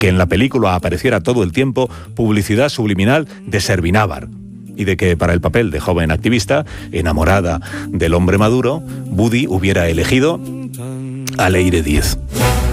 que en la película apareciera todo el tiempo publicidad subliminal de Servinávar, y de que para el papel de joven activista, enamorada del hombre maduro, Woody hubiera elegido a Leire Diez.